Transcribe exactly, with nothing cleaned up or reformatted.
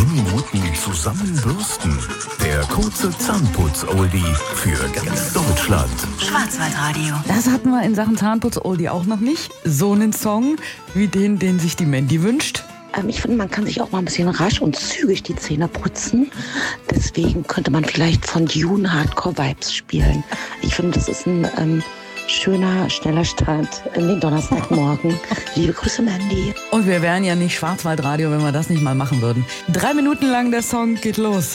Minuten zusammenbürsten. Der kurze Zahnputz-Oldie für ganz Deutschland. Schwarzwaldradio. Das hatten wir in Sachen Zahnputz-Oldie auch noch nicht. So einen Song wie den, den sich die Mandy wünscht. Ähm, ich finde, man kann sich auch mal ein bisschen rasch und zügig die Zähne putzen. Deswegen könnte man vielleicht von Dune Hardcore Vibes spielen. Ich finde, das ist ein ähm, schöner, schneller Start in den Donnerstagmorgen. Liebe Grüße, Mandy. Und wir wären ja nicht Schwarzwaldradio, wenn wir das nicht mal machen würden. Drei Minuten lang der Song geht los.